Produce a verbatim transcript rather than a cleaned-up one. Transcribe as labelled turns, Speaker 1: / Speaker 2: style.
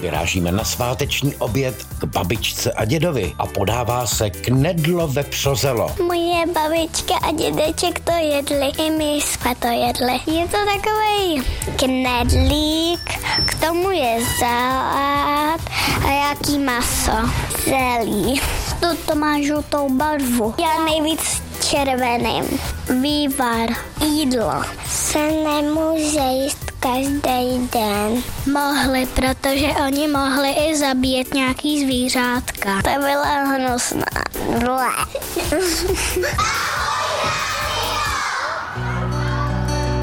Speaker 1: Vyrážíme na sváteční oběd k babičce a dědovi a podává se knedlo vepřozelo.
Speaker 2: Moje babička a dědeček to jedli, i my jsme to jedli. Je to takovej knedlík, k tomu je salát a jaký maso. Zelí. To má žlutou barvu. Já nejvíc červeným. Vývar. Jídlo. Se nemůže jíst každý den. Mohli, protože oni mohli i zabíjet nějaký zvířátka. To byla hnusná.